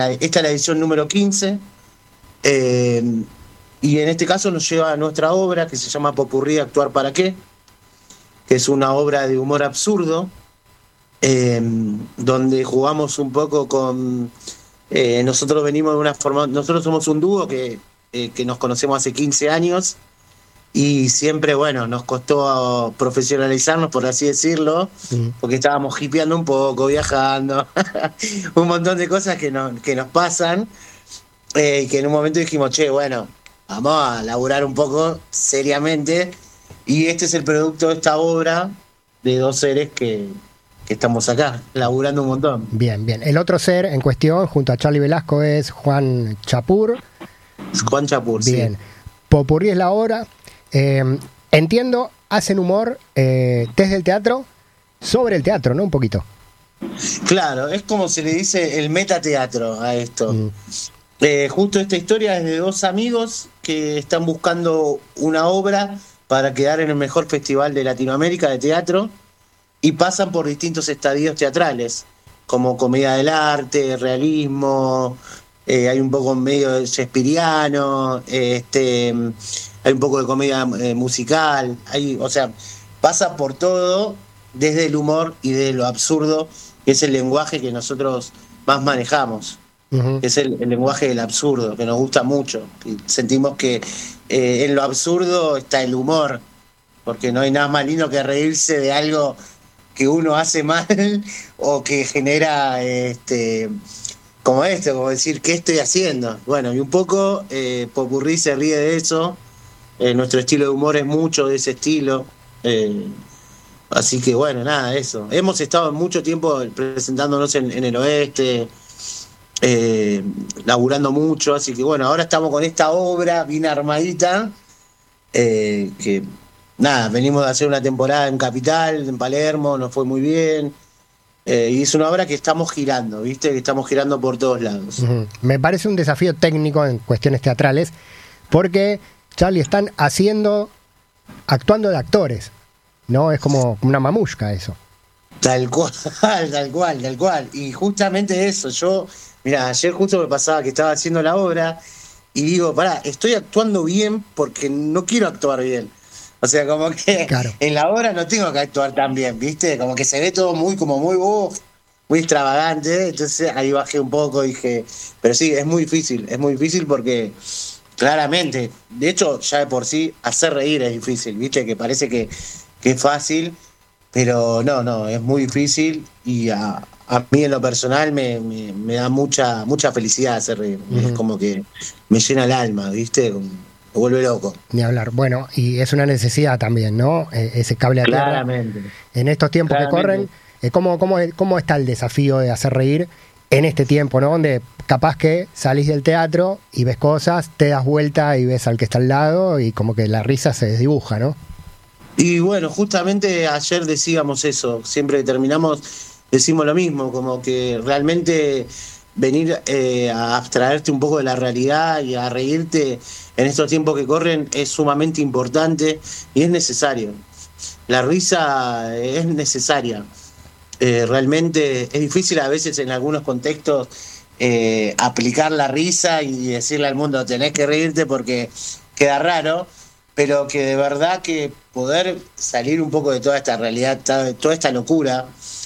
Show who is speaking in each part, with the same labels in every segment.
Speaker 1: esta es la edición número 15, y en este caso nos lleva a nuestra obra que se llama Popurrí, ¿Actuar para qué?, que es una obra de humor absurdo, donde jugamos un poco con... nosotros venimos de una forma... Nosotros somos un dúo que nos conocemos hace 15 años, y siempre, bueno, nos costó profesionalizarnos, por así decirlo, porque estábamos hipeando un poco, viajando, un montón de cosas que nos pasan, y que en un momento dijimos, che, bueno, vamos a laburar un poco seriamente, y este es el producto de esta obra de dos seres que estamos acá, laburando un montón.
Speaker 2: Bien, bien. El otro ser en cuestión, junto a Charly Velasco, es Juan Chapur.
Speaker 1: Juan Chapur,
Speaker 2: bien.
Speaker 1: Sí.
Speaker 2: Popurrí es la obra. Entiendo, hacen humor desde el teatro, sobre el teatro, ¿no? Un poquito.
Speaker 1: Claro, es como se le dice el metateatro a esto. Justo esta historia es de dos amigos que están buscando una obra para quedar en el mejor festival de Latinoamérica de teatro, y pasan por distintos estadios teatrales, como comedia del arte, realismo, hay un poco medio shakespeariano, hay un poco de comedia musical, o sea, pasa por todo, desde el humor y de lo absurdo, que es el lenguaje que nosotros más manejamos. Que es el lenguaje del absurdo, que nos gusta mucho. Y sentimos que en lo absurdo está el humor, porque no hay nada más lindo que reírse de algo que uno hace mal o que genera como decir, ¿qué estoy haciendo? Bueno, y un poco Popurrí se ríe de eso. Nuestro estilo de humor es mucho de ese estilo. Así que bueno, nada, eso. Hemos estado mucho tiempo presentándonos en el oeste, laburando mucho, así que bueno, ahora estamos con esta obra bien armadita, que nada, venimos de hacer una temporada en Capital, en Palermo, nos fue muy bien, y es una obra que estamos girando, ¿viste? Que estamos girando por todos lados.
Speaker 2: Me parece un desafío técnico en cuestiones teatrales, porque, Charly, están actuando de actores, ¿no? Es como una mamushka eso.
Speaker 1: Tal cual. Y justamente eso, mira, ayer justo me pasaba que estaba haciendo la obra y digo, pará, estoy actuando bien porque no quiero actuar bien. O sea, como que claro, en la obra no tengo que actuar tan bien, ¿viste? Como que se ve todo muy muy extravagante. Entonces ahí bajé un poco y dije, pero sí, es muy difícil porque claramente, de hecho, ya de por sí, hacer reír es difícil, ¿viste? Que parece que es fácil, pero no, es muy difícil, y a mí en lo personal me da mucha felicidad hacer reír. Es como que me llena el alma, ¿viste? Me vuelve loco.
Speaker 2: Ni hablar. Bueno, y es una necesidad también, ¿no? Ese cable a tierra.
Speaker 1: Claramente.
Speaker 2: En estos tiempos que corren, ¿cómo está el desafío de hacer reír en este tiempo, ¿no? Donde capaz que salís del teatro y ves cosas, te das vuelta y ves al que está al lado y como que la risa se desdibuja, ¿no?
Speaker 1: Y bueno, justamente ayer decíamos eso, siempre que terminamos decimos lo mismo, como que realmente venir a abstraerte un poco de la realidad y a reírte en estos tiempos que corren es sumamente importante y es necesario. La risa es necesaria. Realmente es difícil a veces en algunos contextos aplicar la risa y decirle al mundo tenés que reírte porque queda raro, pero que de verdad que poder salir un poco de toda esta realidad, de toda esta locura,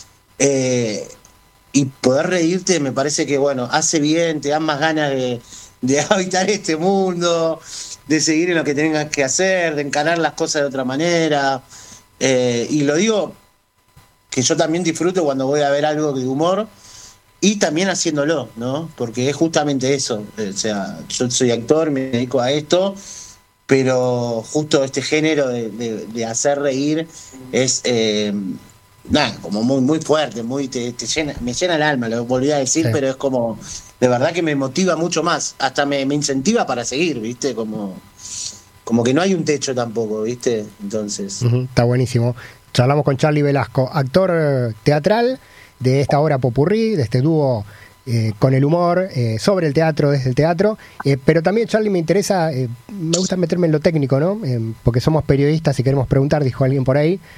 Speaker 1: y poder reírte, me parece que bueno, hace bien, te dan más ganas de habitar este mundo, de seguir en lo que tengas que hacer, de encarar las cosas de otra manera, y lo digo que yo también disfruto cuando voy a ver algo de humor y también haciéndolo, ¿no? Porque es justamente eso, o sea, yo soy actor, me dedico a esto, pero justo este género de hacer reír es como muy fuerte, te llena, me llena el alma, lo volví a decir, sí. Pero es como, de verdad que me motiva mucho más, hasta me incentiva para seguir, ¿viste? Como que no hay un techo tampoco, ¿viste? Entonces...
Speaker 2: Está buenísimo. Charlamos con Charly Velasco, actor teatral de esta obra Popurrí, de este dúo con el humor, sobre el teatro, desde el teatro, pero también, Charly, me interesa, me gusta meterme en lo técnico, ¿no? Porque somos periodistas y queremos preguntar, dijo alguien por ahí.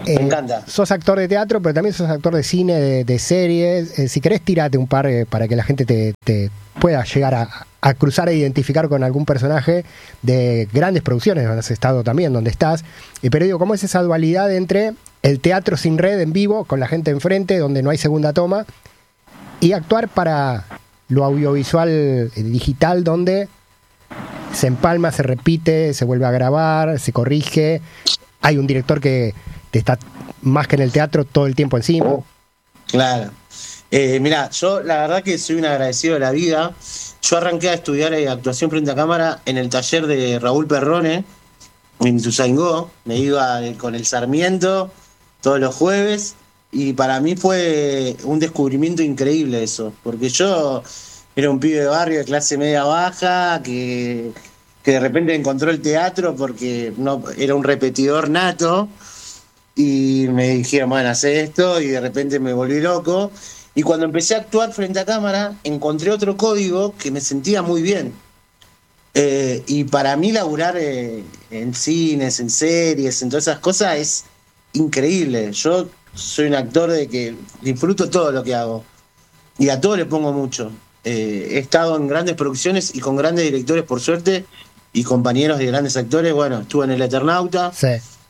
Speaker 1: Me encanta.
Speaker 2: Sos actor de teatro, pero también sos actor de cine, de series. Si querés, tirate un par para que la gente te pueda llegar a cruzar e identificar con algún personaje de grandes producciones donde has estado también, donde estás. Pero digo, ¿cómo es esa dualidad entre el teatro sin red, en vivo, con la gente enfrente, donde no hay segunda toma, y actuar para lo audiovisual digital, donde se empalma, se repite, se vuelve a grabar, se corrige, hay un director que te está más que en el teatro todo el tiempo encima?
Speaker 1: Claro. Mirá, yo la verdad que soy un agradecido de la vida. Yo arranqué a estudiar actuación frente a cámara en el taller de Raúl Perrone, en Ituzaingó. Me iba con el Sarmiento todos los jueves, y para mí fue un descubrimiento increíble eso, porque yo era un pibe de barrio de clase media baja que de repente encontró el teatro porque no era un repetidor nato, y me dijeron, bueno, hacé esto, y de repente me volví loco. Y cuando empecé a actuar frente a cámara, encontré otro código que me sentía muy bien. Y para mí laburar en cines, en series, en todas esas cosas es increíble. Yo soy un actor de que disfruto todo lo que hago. Y a todo le pongo mucho. He estado en grandes producciones y con grandes directores, por suerte, y compañeros de grandes actores. Bueno, estuve en El Eternauta.
Speaker 2: Sí.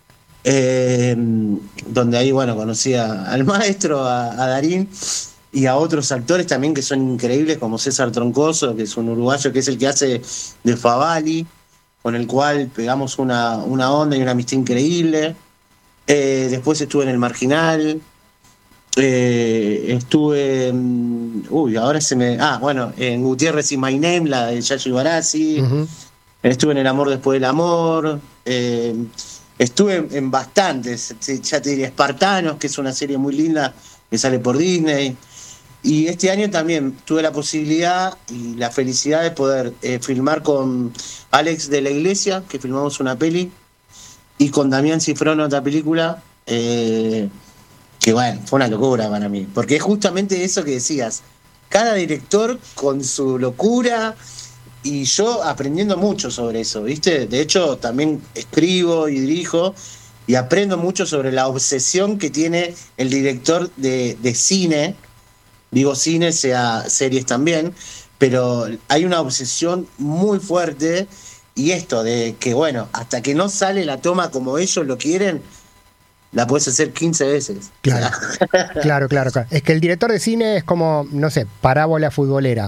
Speaker 1: Donde ahí, bueno, conocí al maestro, a Darín, y a otros actores también que son increíbles, como César Troncoso, que es un uruguayo que es el que hace de Favali, con el cual pegamos una onda y una amistad increíble. Después estuve en El Marginal, estuve ahora en Gutiérrez y My Name, la de Yayo Ibarassi. Uh-huh. Estuve en El Amor Después del Amor. Estuve en bastantes, ya te diría, Espartanos, que es una serie muy linda que sale por Disney. Y este año también tuve la posibilidad y la felicidad de poder filmar con Alex de la Iglesia, que filmamos una peli, y con Damián Cifrón otra película, que bueno, fue una locura para mí, porque es justamente eso que decías, cada director con su locura, y yo aprendiendo mucho sobre eso, ¿viste? De hecho, también escribo y dirijo, y aprendo mucho sobre la obsesión que tiene el director de cine. Digo cine, sea series también, pero hay una obsesión muy fuerte, y esto de que, bueno, hasta que no sale la toma como ellos lo quieren, la puedes hacer 15 veces.
Speaker 2: Claro, claro. Es que el director de cine es como, no sé, parábola futbolera.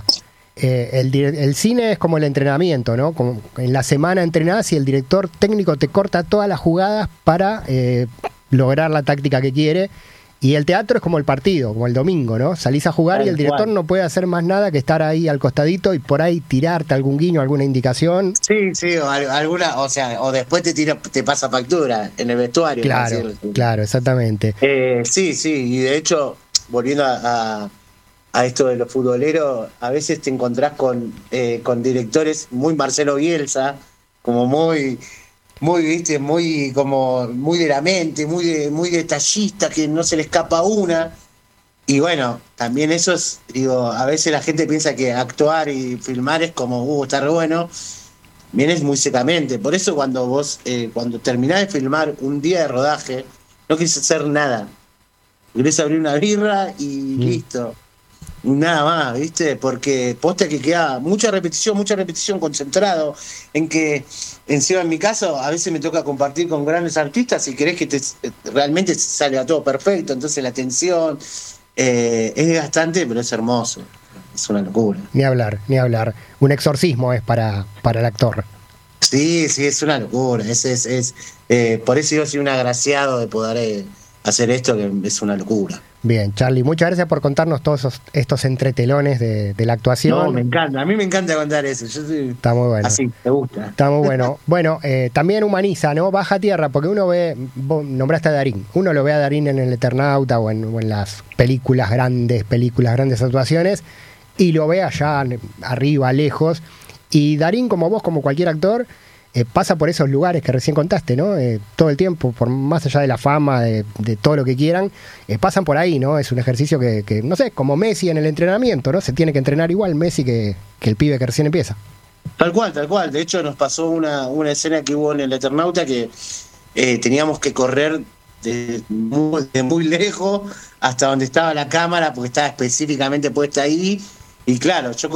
Speaker 2: El cine es como el entrenamiento, ¿no? Como en la semana entrenás y el director técnico te corta todas las jugadas para lograr la táctica que quiere. Y el teatro es como el partido, como el domingo, ¿no? Salís a jugar y el director no puede hacer más nada que estar ahí al costadito y por ahí tirarte algún guiño, alguna indicación.
Speaker 1: Sí, o alguna, o después te pasa factura en el vestuario.
Speaker 2: Claro, exactamente.
Speaker 1: Sí, y de hecho, volviendo a esto de los futboleros, a veces te encontrás con directores muy Marcelo Bielsa, como muy, viste, muy de la mente, muy detallista, que no se le escapa una. Y bueno, también eso es, digo, a veces la gente piensa que actuar y filmar es como, está re bueno. Vienes muy secamente. Por eso cuando vos, cuando terminás de filmar un día de rodaje, no querés hacer nada. Querés abrir una birra y listo. Nada más, ¿viste? Porque posta que queda mucha repetición, concentrado en que, encima en mi caso, a veces me toca compartir con grandes artistas y querés que realmente salga todo perfecto, entonces la tensión es desgastante, pero es hermoso, es una locura.
Speaker 2: Ni hablar. Un exorcismo es para el actor.
Speaker 1: Sí, es una locura, por eso yo soy un agraciado de poder hacer esto, que es una locura.
Speaker 2: Bien, Charly, muchas gracias por contarnos todos estos entretelones de la actuación.
Speaker 1: No, me encanta, a mí me encanta contar eso.
Speaker 2: Está muy bueno.
Speaker 1: Así, me gusta.
Speaker 2: Está muy bueno. Bueno, también humaniza, ¿no? Baja tierra, porque uno ve, vos nombraste a Darín, uno lo ve a Darín en El Eternauta o en las películas, grandes actuaciones, y lo ve allá arriba, lejos. Y Darín, como vos, como cualquier actor, pasa por esos lugares que recién contaste, ¿no? Todo el tiempo, por más allá de la fama, de todo lo que quieran, pasan por ahí, ¿no? Es un ejercicio que, no sé, como Messi en el entrenamiento, ¿no? Se tiene que entrenar igual Messi que el pibe que recién empieza.
Speaker 1: Tal cual. De hecho, nos pasó una escena que hubo en El Eternauta que teníamos que correr de muy lejos hasta donde estaba la cámara, porque estaba específicamente puesta ahí. Y claro, yo